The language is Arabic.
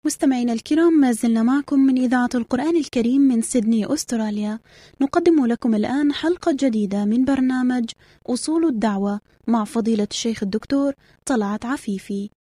مستمعينا الكرام، ما زلنا معكم من إذاعة القرآن الكريم من سيدني أستراليا. نقدم لكم الآن حلقة جديدة من برنامج أصول الدعوة مع فضيلة الشيخ الدكتور طلعت عفيفي.